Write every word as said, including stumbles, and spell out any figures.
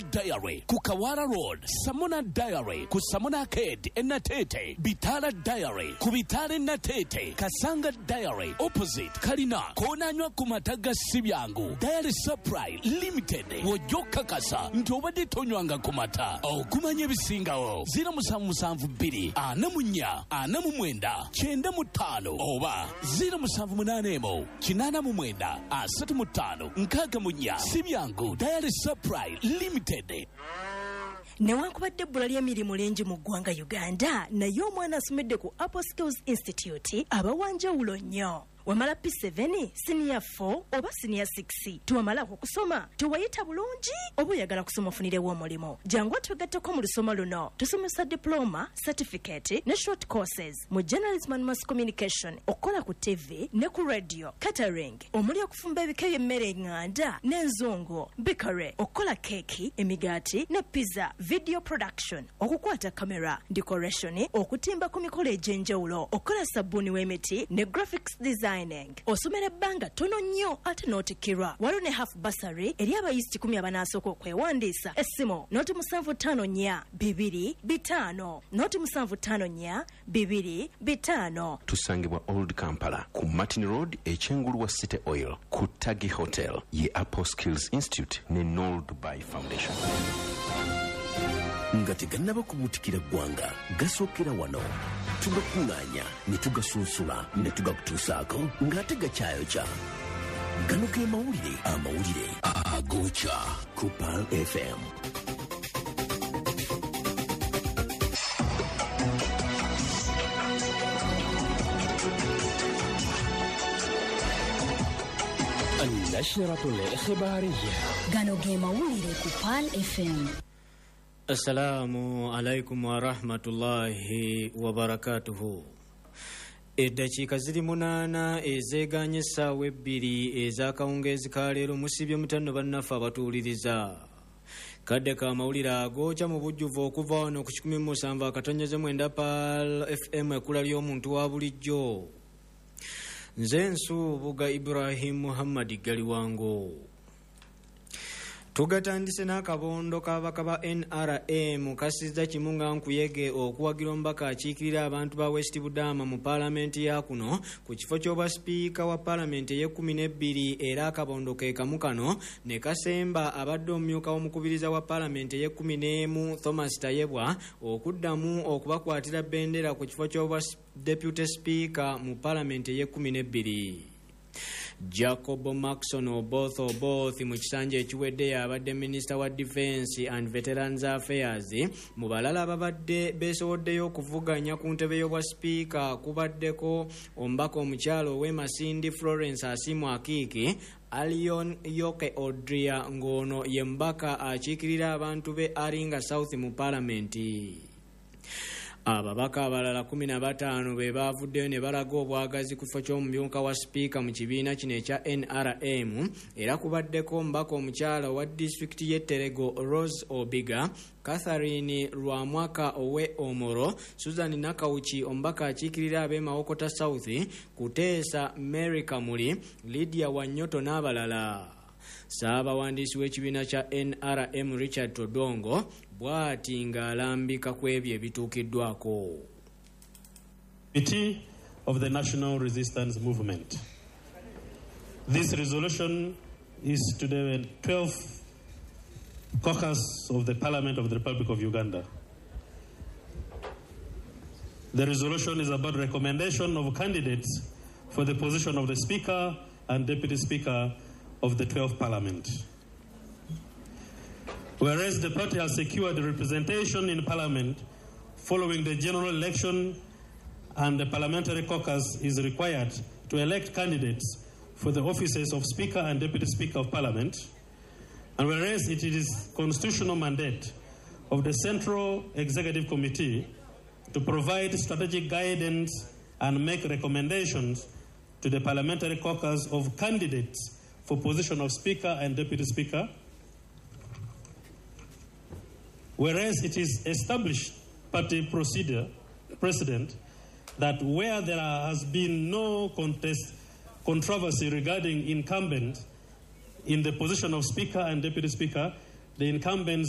Diary ku Kawala Road, Samona Diary ku Samona Arcade e Natete, Bitala Diary ku Bitale Natete, Kasanga Diary opposite Kalina, konanywa ku mataga Sibyangu, Diary Supply Limited, wojoka kasa ntobadde tonywanga ku mata okumanya ebisingawo zero musanvu musanvu bbiri ana mu nnya ana mu mwenda kyenda mu ttaano oba zero musanvu munaana emu kinaana mu mwenda asatu mu ttaano nkaaga mu nnya Sibyangu Diary Supply Limited. Newankubadde ebbula ly'emirimu lingi mu ggwanga Uganda, naye omwana asomedde ku Apple Skills Institute abawanjawulo nnyo. Wamala P seven, Senior four oba Senior six. Tuwamala okusoma, tuwayita bulungi oba oyagala kusoma ofunirewo omulimo. Jangu tugatteko mu lusoma luno. Tusomesa diploma, certificate ne short courses mu journalism and mass communication, okola ku T V ne ku radio, catering, omuli okufumba ebika by'emmere enganda n'enzungu, bakery, okola keki, emigaati ne pizza, video production, okukwata kamera, decoration, okutimba ku mikolo egy'enjawulo, okola sabbuuni w'emiti ne graphics design. Osomera ebbanga tono nnyo ate n'otikirwa. Waliwo ne half bursary eri abayisi kumi abanasooka okwewandiisa. Essimu noti musanvu ttaano nnya bibiri bitaano noti musanvu ttaano nnya bibiri bitaano. Tusangibwa Old Kampala ku Martin Road ekyengulu wa City Oil ku Tagi Hotel ye Apple Skills Institute ne Noel Dubai Foundation. Nga tegannaba kubuutikira ggwanga gasookera wano tugakuŋŋaanya ne tugasunsula ne tugakutuusaako ng'ate gakyayokya. Gano ge mawulire amawulire agookya ku Pearl F M. النشرة الإخبارية. Gano ge mawulire ku Pearl F M. Assalamu alaikum wa rahmatullahi wa barakatuhu. Eddakiika ziri munaana ezeeganye essaawa ebbiri ez'akawungeezi ka leero musibye mutanno bannaffe abatuwuliriza. Kadde ka mawulire agookya mu bujjuvu okuva wano ku kikumi mu musanvu akatonnyeze mwenda Pearl F M ekkula ly'omuntu wa bulijjo. Nze Nsuubuga Ibrahim Muhammad Galiwango. Tugatandise n'akabondo k'ababaka ba N R M kasizza kimu nga nkuyege okuwagira omubaka akiikirira abantu ba West Budama mu paalamenti ya kuno ku kifo ky'obwa sipiika wa paalamenti ey'ekkumi n'ebbiri era akabondo ke kamu kano ne kasemba abadde omumyuka w'omukubiriza wa paalamenti ey'ekkumi n'emu Thomas Tayebwa okuddamu okubakwatira bendera ku kifo ky'obwa deputy speaker mu paalamenti ey'ekkumi n'ebbiri. Jacob Maxon Oboth Oboth mu kisanja ekiwedde yabadde Minister wa Defence and Veterans Affairs. Mu balala ababadde beesowoddeyo okuvuganya ku ntebe y'obwa speaker kubaddeko omubaka omukyalo ow'e Masindi Florence Asimu Akiki, Alion Yoke Odria ng'ono ye mbaka akiikirira abantu be Aringa South mu paalamenti. Ababaka abalala kumi na bataano be baavuddeyo ne balaga obwagazi ku kifo ky'omumyuka wa sipiika mu kibiina kino ekya N R M era kubaddeko omubaka omukyala owa disitulikiti y'e Terego Rose Obiga, Catherine Lwamwaka owe Omoro, Susan Nakawuki omubaka akiikirira ab'e Mawokota South, Kuteesa Mary Kamuli, Lydia Wanyoto n'abalala. Ssaabawandiisi w'ekibiina kya N R M Richard Todongo bw'ati ng'alambika ku ebyo ebituukiddwako. Committee of the National Resistance Movement. This resolution is to the twelfth caucus of the Parliament of the Republic of Uganda. The resolution is about recommendation of candidates for the position of the Speaker and Deputy Speaker of the twelfth Parliament. Whereas the party has secured representation in Parliament following the general election and the parliamentary caucus is required to elect candidates for the offices of Speaker and Deputy Speaker of Parliament, and whereas it is constitutional mandate of the Central Executive Committee to provide strategic guidance and make recommendations to the parliamentary caucus of candidates for position of Speaker and Deputy Speaker, whereas it is established party procedure precedent that where there has been no contest controversy regarding incumbents in the position of Speaker and Deputy Speaker, the incumbents